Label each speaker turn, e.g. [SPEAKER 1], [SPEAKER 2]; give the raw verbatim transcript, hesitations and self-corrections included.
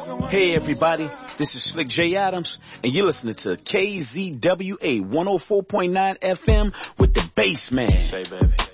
[SPEAKER 1] Hey everybody, this is Slick J. Adams, and you're listening to K Z W A one oh four point nine F M with the Bass Man.
[SPEAKER 2] Say, baby.